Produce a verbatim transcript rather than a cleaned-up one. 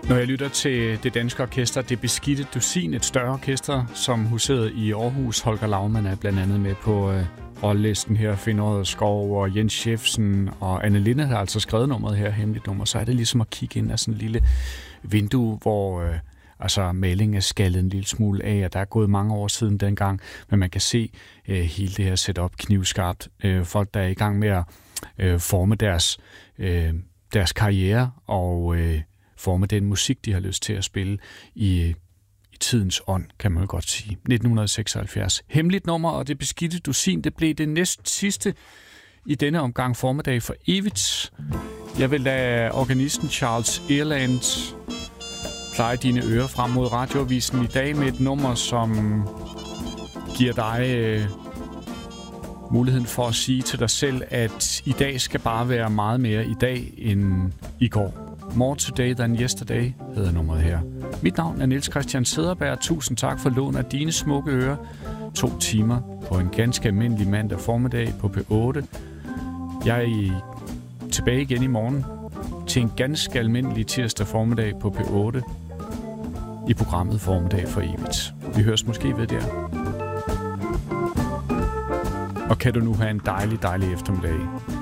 Når jeg lytter til det danske orkester, det beskidte dusin, et større orkester, som huserede i Aarhus. Holger Laumann er blandt andet med på øh, rollelisten her. Finn Odderskov og Jens Schefsen og Anne Linde har altså skrevet nummeret her, hemmeligt nummer. Så er det ligesom at kigge ind af sådan en lille vindue, hvor øh, altså malingen er skaldet en lille smule af, og der er gået mange år siden dengang, men man kan se øh, hele det her setup knivskarpt. Øh, folk, der er i gang med at øh, forme deres, øh, deres karriere og øh, forme den musik, de har lyst til at spille i, i tidens ånd, kan man godt sige. nitten seksoghalvfjerds. Hemmeligt nummer, og det beskidte dusin, det blev det næst sidste i denne omgang formiddag for evigt. Jeg vil lade organisten Charles Earland pleje dine ører frem mod radioavisen i dag med et nummer, som giver dig øh, muligheden for at sige til dig selv, at i dag skal bare være meget mere i dag end i går. More Today Than Yesterday hedder nummeret her. Mit navn er Niels Christian Cederberg. Tusind tak for lån af dine smukke ører. To timer på en ganske almindelig mandag formiddag på P otte. Jeg er tilbage igen i morgen til en ganske almindelig tirsdag formiddag på P otte i programmet Formiddag for evigt. Vi høres måske ved der. Og kan du nu have en dejlig, dejlig eftermiddag.